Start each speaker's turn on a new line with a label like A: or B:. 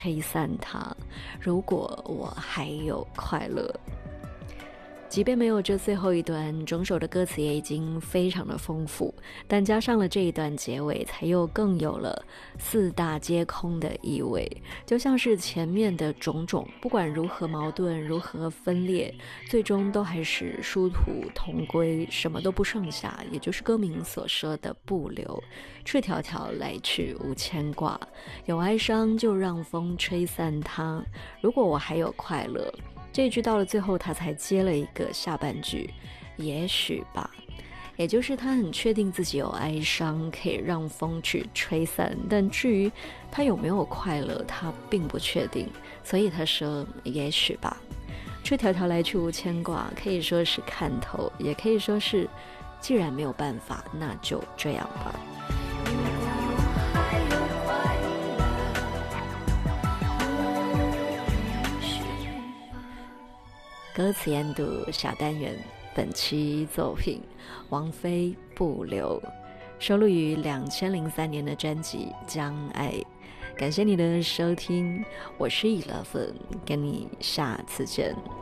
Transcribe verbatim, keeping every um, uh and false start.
A: 吹散它，如果我还有快乐。即便没有这最后一段，整首的歌词也已经非常的丰富，但加上了这一段结尾，才又更有了四大皆空的意味。就像是前面的种种，不管如何矛盾，如何分裂，最终都还是殊途同归，什么都不剩下，也就是歌名所说的不留。赤条条来去无牵挂，有哀伤就让风吹散它，如果我还有快乐。这一句到了最后，他才接了一个下半句，也许吧，也就是他很确定自己有哀伤可以让风去吹散，但至于他有没有快乐，他并不确定，所以他说也许吧。赤条条来去无牵挂，可以说是看透，也可以说是既然没有办法，那就这样吧。歌词研读小单元，本期作品王菲不留，收录于两千零三年的专辑《将爱》。感谢你的收听，我是 Eleven，跟你下次见。